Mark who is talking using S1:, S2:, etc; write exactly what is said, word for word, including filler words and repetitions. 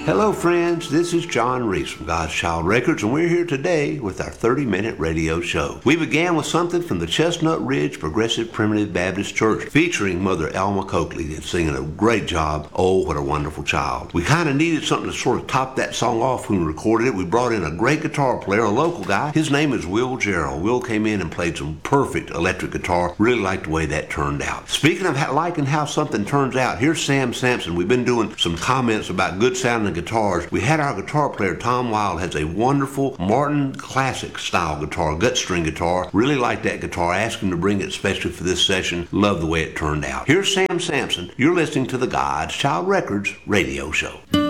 S1: Hello friends, this is John Reese from God's Child Records, and we're here today with our thirty-minute radio show. We began with something from the Chestnut Ridge Progressive Primitive Baptist Church featuring Mother Alma Coakley that's singing a great job, Oh What a Wonderful Child. We kind of needed something to sort of top that song off when we recorded it. We brought in a great guitar player, a local guy. His name is Will Gerald. Will came in and played some perfect electric guitar. Really liked the way that turned out. Speaking of how, liking how something turns out, here's Sam Sampson. We've been doing some comments about good sounding guitars. We had our guitar player, Tom Wild, has a wonderful Martin Classic style guitar, gut string guitar. Really like that guitar. Asked him to bring it especially for this session. Love the way it turned out. Here's Sam Sampson. You're listening to the God's Child Records radio show.